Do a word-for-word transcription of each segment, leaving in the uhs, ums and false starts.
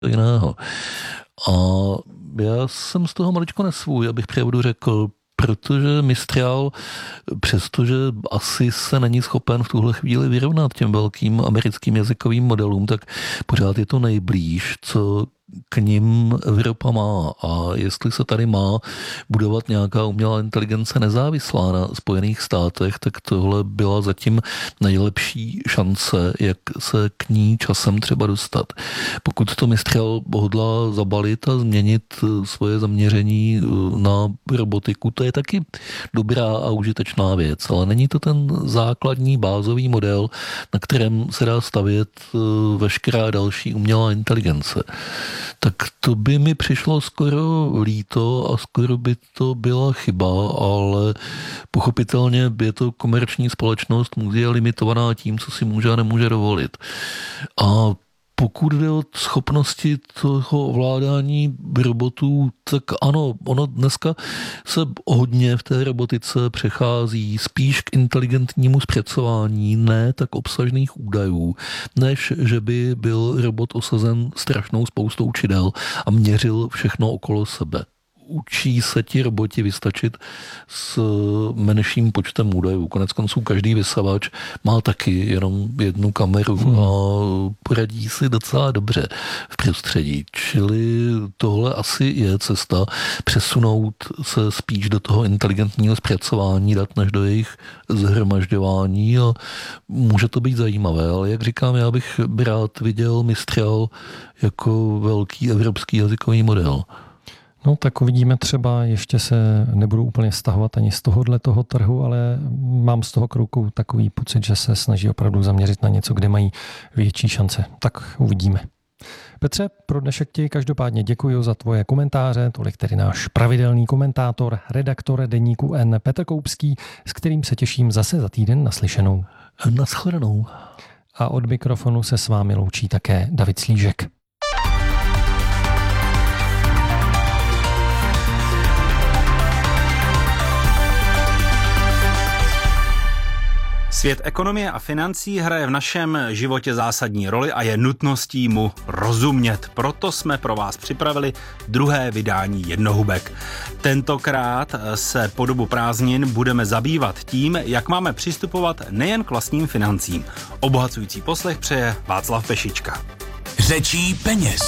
jiného. A já jsem z toho maličko nesvůj, abych pravdu řekl, protože Mistral, přestože asi se není schopen v tuhle chvíli vyrovnat těm velkým americkým jazykovým modelům, tak pořád je to nejblíž, co k ním Evropa má. A jestli se tady má budovat nějaká umělá inteligence nezávislá na Spojených státech, tak tohle byla zatím nejlepší šance, jak se k ní časem třeba dostat. Pokud to Mistral hodlá zabalit a změnit svoje zaměření na robotiku, to je taky dobrá a užitečná věc, ale není to ten základní bázový model, na kterém se dá stavět veškerá další umělá inteligence. Tak to by mi přišlo skoro líto a skoro by to byla chyba, ale pochopitelně je to komerční společnost, je limitovaná tím, co si může a nemůže dovolit. A pokud jde o schopnosti toho ovládání robotů, tak ano, ono dneska se hodně v té robotice přechází spíš k inteligentnímu zpracování, ne tak obsažných údajů, než že by byl robot osazen strašnou spoustou čidel a měřil všechno okolo sebe. Učí se ti roboti vystačit s menším počtem údajů. Konec konců každý vysavač má taky jenom jednu kameru hmm. a poradí si docela dobře v prostředí. Čili tohle asi je cesta přesunout se spíš do toho inteligentního zpracování dat, než do jejich zhromažďování a může to být zajímavé, ale jak říkám, já bych rád viděl Mistral jako velký evropský jazykový model. No tak uvidíme, třeba ještě se nebudu úplně stahovat ani z tohohle toho trhu, ale mám z toho krouku takový pocit, že se snaží opravdu zaměřit na něco, kde mají větší šance. Tak uvidíme. Petře, pro dnešek ti každopádně děkuji za tvoje komentáře, tolik tedy náš pravidelný komentátor, redaktor deníku N Petr Koupský, s kterým se těším zase za týden naslyšenou. Naschledanou. A od mikrofonu se s vámi loučí také David Slížek. Svět ekonomie a financí hraje v našem životě zásadní roli a je nutností mu rozumět. Proto jsme pro vás připravili druhé vydání Jednohubek. Tentokrát se po dobu prázdnin budeme zabývat tím, jak máme přistupovat nejen k vlastním financím. Obohacující poslech přeje Václav Pešička. Řečí peněz.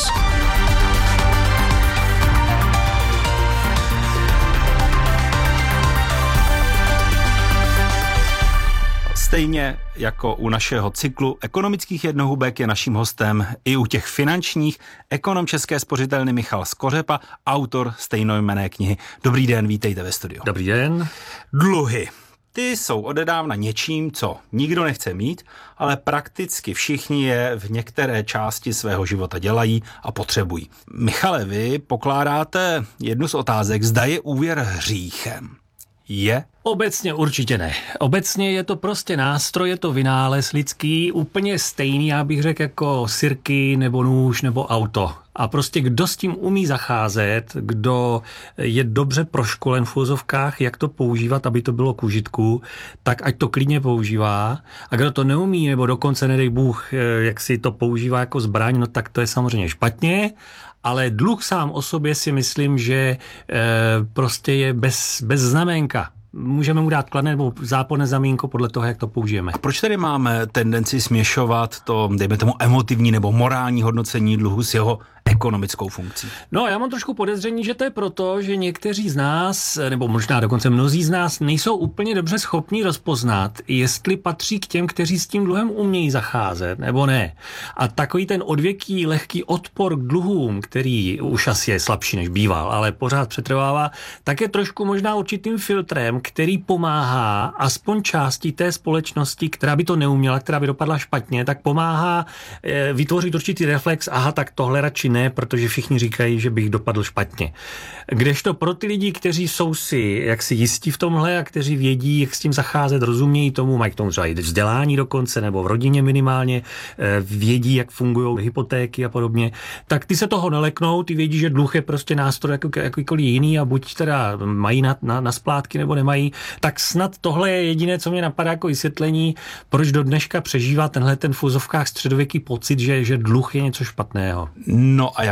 Stejně jako u našeho cyklu ekonomických jednohubek je naším hostem i u těch finančních ekonom České spořitelny Michal Skořepa, autor stejnojmenné knihy. Dobrý den, vítejte ve studiu. Dobrý den. Dluhy. Ty jsou odedávna něčím, co nikdo nechce mít, ale prakticky všichni je v některé části svého života dělají a potřebují. Michale, vy pokládáte jednu z otázek, zda je úvěr hříchem. Je? Obecně určitě ne. Obecně je to prostě nástroj, je to vynález lidský, úplně stejný, já bych řekl, jako sirky nebo nůž nebo auto. A prostě kdo s tím umí zacházet, kdo je dobře proškolen v úzovkách, jak to používat, aby to bylo k užitku, tak ať to klidně používá. A kdo to neumí, nebo dokonce, nedej Bůh, jak si to používá jako zbraň, no tak to je samozřejmě špatně. Ale dluh sám o sobě si myslím, že e, prostě je bez, bez znamenka. Můžeme mu dát kladné nebo záporné zamínko podle toho, jak to použijeme. A proč tedy máme tendenci směšovat to, dejme tomu, emotivní nebo morální hodnocení dluhu s jeho ekonomickou funkcí? No, já mám trošku podezření, že to je proto, že někteří z nás, nebo možná dokonce mnozí z nás, nejsou úplně dobře schopni rozpoznat, jestli patří k těm, kteří s tím dluhem umějí zacházet, nebo ne. A takový ten odvěký, lehký odpor k dluhům, který už asi je slabší než býval, ale pořád přetrvává, tak je trošku možná určitým filtrem, který pomáhá aspoň části té společnosti, která by to neuměla, která by dopadla špatně, tak pomáhá e, vytvořit určitý reflex, aha, tak tohle radši ne, protože všichni říkají, že bych dopadl špatně. Kdežto pro ty lidi, kteří jsou si jaksi jistí v tomhle a kteří vědí, jak s tím zacházet, rozumějí tomu, mají k tomu třeba i vzdělání dokonce, nebo v rodině minimálně, e, vědí, jak fungují hypotéky a podobně, tak ty se toho neleknou, ty vědí, že dluh je prostě nástroj jako, jakýkoliv jiný a buď teda mají na, na, na splátky nebo nemají, tak snad tohle je jediné, co mě napadá jako vysvětlení, proč do dneška přežívá tenhle ten v úzovkách středověký pocit, že, že dluh je něco špatného. No No a